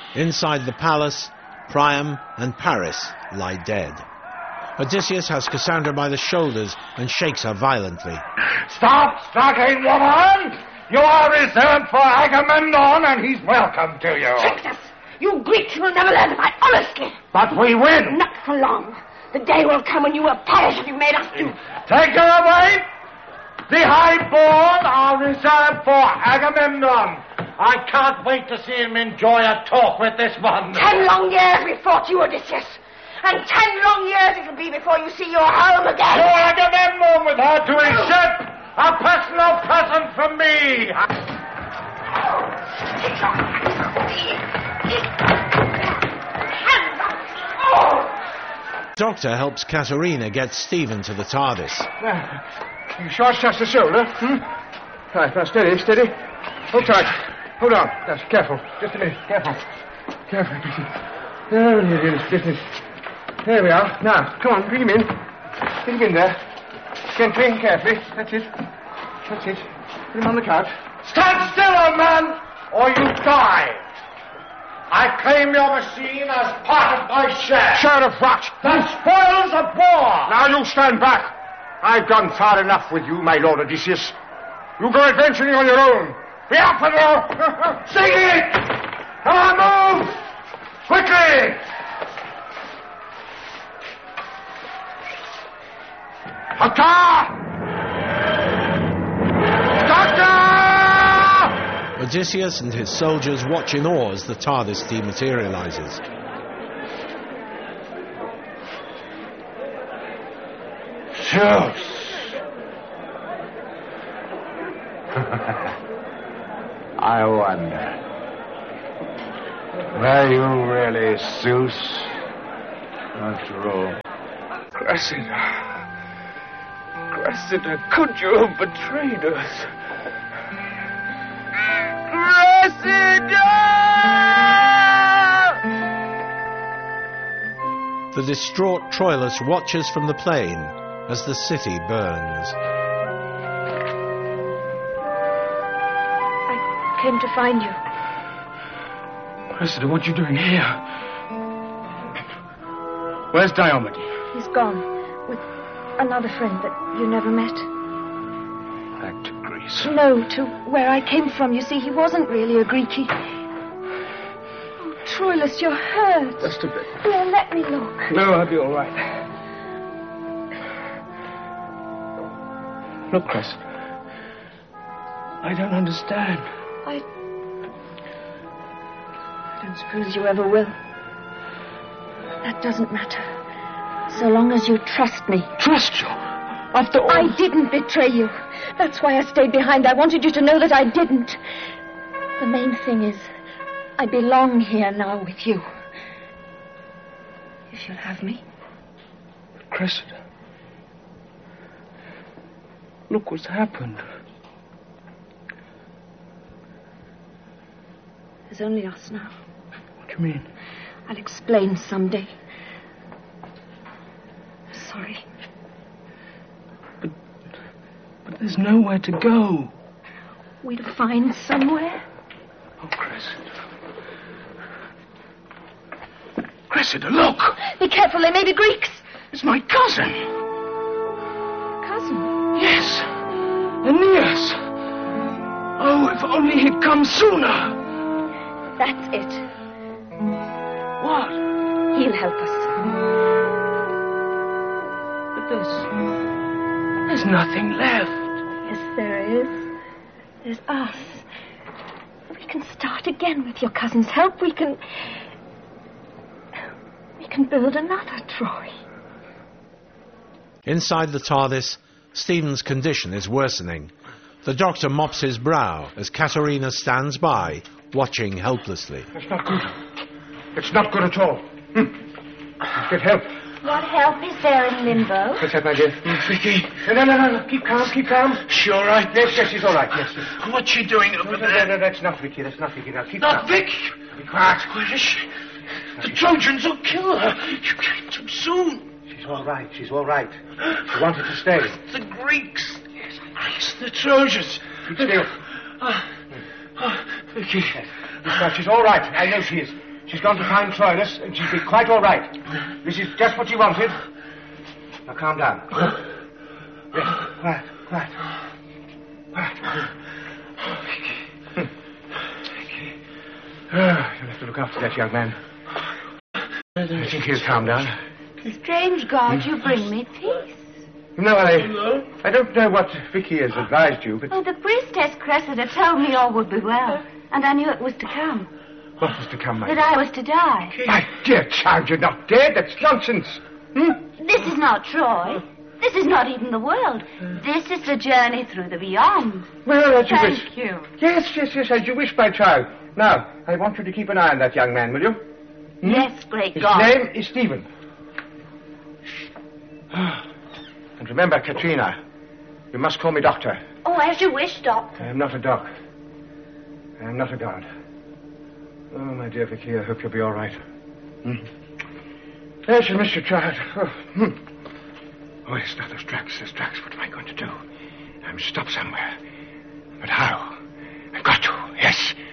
Inside the palace, Priam and Paris lie dead. Odysseus has Cassandra by the shoulders and shakes her violently. Stop struggling, woman! You are reserved for Agamemnon, and he's welcome to you. Trictus! You Greeks will never learn to fight honestly. But we win. Not for long. The day will come when you will perish if you made us do. Take her away! The highborn are reserved for Agamemnon. I can't wait to see him enjoy a talk with this one. 10 long years we fought you, Odysseus. And 10 long years it'll be before you see your home again. To Agamemnon with her to his ship. A personal present from me. Doctor helps Katerina get Stephen to the TARDIS. You shot just the shoulder, Right, now steady. Hold tight. Hold on. That's careful. Just a minute. Careful. Oh, dear, business. There we are. Now, come on, bring him in. Bring him in there. Gently, carefully. That's it. Put him on the couch. Stand still, old man, or you die. I claim your machine as part of my share. Share of what? The spoils of war. Now you stand back. I've gone far enough with you, my lord Odysseus. You go adventuring on your own. Be up with you. Sing it! Come on, move! Quickly! Doctor! Odysseus and his soldiers watch in awe as the TARDIS dematerializes. Zeus! I wonder. Were you really Zeus? After all. Cressida, could you have betrayed us? The distraught Troilus watches from the plain as the city burns. I came to find you. Cressida, what are you doing here? Where's Diomede? He's gone with another friend that you never met. Back to Greece. No, to where I came from. You see, he wasn't really a Greek. Oh, Troilus, you're hurt. Just a bit. Here, let me look. No, I'll be all right. Look, Cressida. I don't understand. I don't suppose you ever will. That doesn't matter. So long as you trust me. Trust you? After all... I didn't betray you. That's why I stayed behind. I wanted you to know that I didn't. The main thing is, I belong here now with you. If you'll have me. But Cressida, look what's happened. There's only us now. What do you mean? I'll explain someday. Sorry. But there's nowhere to go. We'll find somewhere. Oh, Cressida. Cressida, look! Be careful, they may be Greeks. It's my cousin. Cousin? Yes. Aeneas. Oh, if only he'd come sooner. That's it. What? He'll help us. But there's nothing left. Yes, there is. There's us. We can start again with your cousin's help. We can build another Troy. Inside the TARDIS, Stephen's condition is worsening. The doctor mops his brow as Katerina stands by, watching helplessly. It's not good. It's not good at all. Get help. What help is there in limbo? What's that, my dear? Vicky. No. Keep calm. She all right? Yes, she's all right. Yes. What's she doing over there? No, that's not Vicky. Now keep Not calm. Vicky. Be quiet. Where is she? The Trojans will kill her. You came too soon. She's all right. She wanted to stay. The Greeks. Yes, the Trojans. Keep still. Vicky. Now, she's all right. I know she is. She's gone to find Troilus, and she'll be quite all right. This is just what she wanted. Now, calm down. Yes, quiet. Quiet. You'll have to look after that young man. I think he'll calm down. Strange God, you bring me peace. No, I don't know what Vicky has advised you, but... Oh, the priestess Cressida told me all would be well, and I knew it was to come. What was to come, my That dear? I was to die. My dear child, you're not dead. That's nonsense. This is not Troy. This is not even the world. This is the journey through the beyond. Well, as you wish. Thank you. Yes, as you wish, my child. Now, I want you to keep an eye on that young man, will you? Yes, great His God. name is Stephen. And remember, Katrina, you must call me doctor. Oh, as you wish, Doctor. I am not a dog. I am not a god. Oh, my dear Vicky, I hope you'll be all right. Yes, you missed your child. Oh, yes, now those tracks. What am I going to do? I must stop somewhere. But how? I've got to, yes.